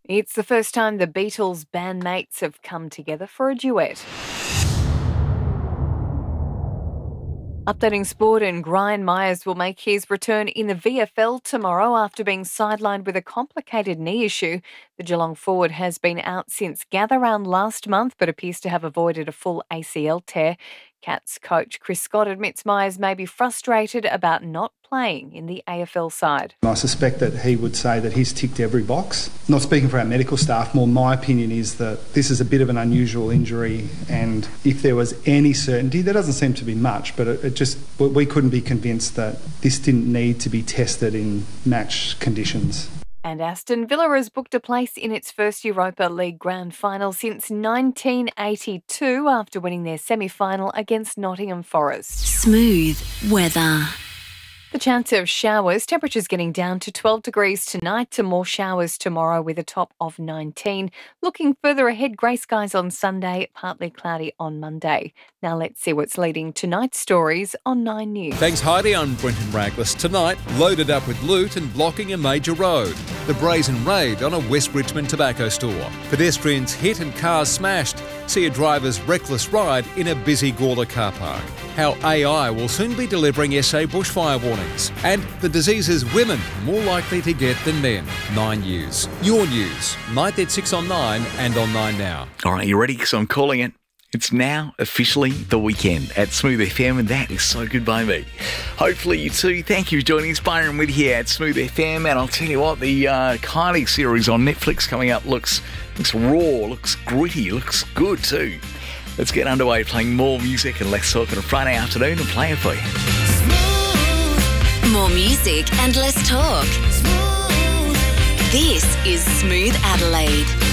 It's the first time the Beatles bandmates have come together for a duet. Updating sport, and Brian Myers will make his return in the VFL tomorrow after being sidelined with a complicated knee issue. The Geelong forward has been out since gather round last month but appears to have avoided a full ACL tear. Cats coach Chris Scott admits Myers may be frustrated about not playing in the AFL side. I suspect that he would say that he's ticked every box. Not speaking for our medical staff, more my opinion is that this is a bit of an unusual injury, and if there was any certainty, there doesn't seem to be much, but we couldn't be convinced that this didn't need to be tested in match conditions. And Aston Villa has booked a place in its first Europa League grand final since 1982 after winning their semi-final against Nottingham Forest. Smooth weather. The chance of showers, temperatures getting down to 12 degrees tonight, to more showers tomorrow with a top of 19. Looking further ahead, grey skies on Sunday, partly cloudy on Monday. Now let's see what's leading tonight's stories on 9 News. Thanks, Heidi. I'm Brenton Raglis. Tonight, loaded up with loot and blocking a major road. The brazen raid on a West Richmond tobacco store. Pedestrians hit and cars smashed. See a driver's reckless ride in a busy Gawler car park. How AI will soon be delivering SA bushfire warnings. And the diseases women are more likely to get than men. 9 News. Your news. Night at 6 on 9 and on 9 Now. All right, you ready? Because I'm calling it. It's now officially the weekend at Smooth FM, and that is so good by me. Hopefully you too. Thank you for joining us. Byron with you here at Smooth FM, and I'll tell you what, the Kylie series on Netflix coming up looks raw, looks gritty, looks good too. Let's get underway playing more music and less talk on a Friday afternoon and play it for you. More music and less talk. This is Smooth Adelaide.